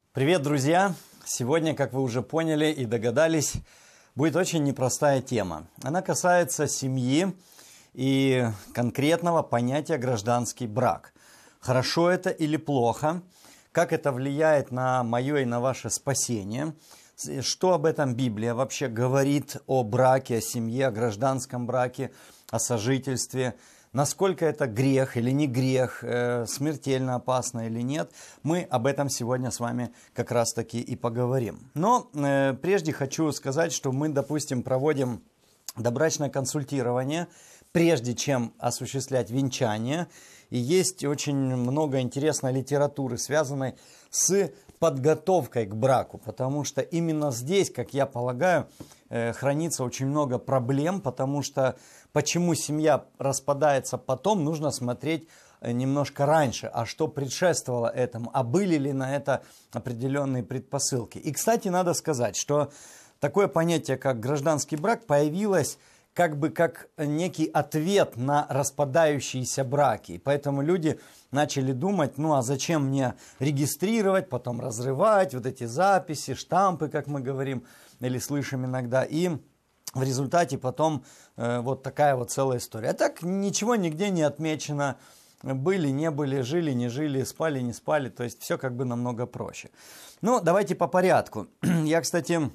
Привет, друзья! Сегодня, как вы уже поняли и догадались, будет очень непростая тема. Она касается семьи и конкретного понятия гражданский брак. Хорошо это или плохо? Как это влияет на мое и на ваше спасение? Что об этом Библия вообще говорит о браке, о семье, о гражданском браке, о сожительстве? Насколько это грех или не грех, смертельно опасно или нет, мы об этом сегодня с вами как раз таки и поговорим. Но прежде хочу сказать, что мы, допустим, проводим добрачное консультирование, прежде чем осуществлять венчание. И есть очень много интересной литературы, связанной с подготовкой к браку, потому что именно здесь, как я полагаю, хранится очень много проблем, потому что почему семья распадается потом, нужно смотреть немножко раньше, а что предшествовало этому, а были ли на это определенные предпосылки. И, кстати, надо сказать, что такое понятие, как гражданский брак, появилось как некий ответ на распадающиеся браки. И поэтому люди начали думать, ну а зачем мне регистрировать, потом разрывать, вот эти записи, штампы, как мы говорим или слышим иногда. И в результате потом вот такая вот целая история. А так ничего нигде не отмечено. Были, не были, жили, не жили, спали, не спали. То есть все как бы намного проще. Ну, давайте по порядку. Я, кстати,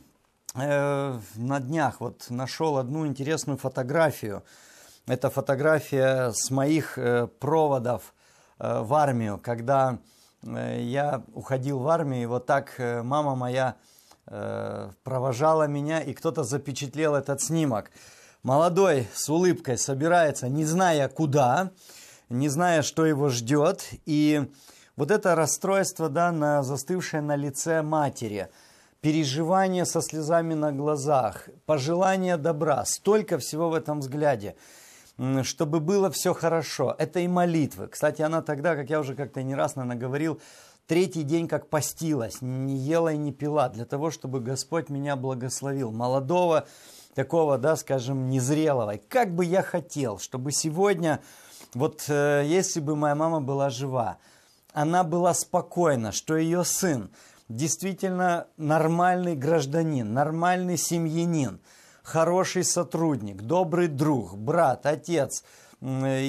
на днях вот нашел одну интересную фотографию. Это фотография с моих проводов в армию. Когда я уходил в армию, и вот так мама моя провожала меня, и кто-то запечатлел этот снимок. Молодой с улыбкой собирается, не зная куда, не зная, что его ждет. И вот это расстройство, да, застывшее на лице матери, переживание со слезами на глазах, пожелание добра, столько всего в этом взгляде, чтобы было все хорошо. Это и молитвы. Кстати, она тогда, как я уже как-то не раз, наверное, говорил, третий день как постилась, не ела и не пила, для того, чтобы Господь меня благословил. Молодого, такого, да, скажем, незрелого. И как бы я хотел, чтобы сегодня, вот если бы моя мама была жива, она была спокойна, что ее сын действительно нормальный гражданин, нормальный семьянин, хороший сотрудник, добрый друг, брат, отец,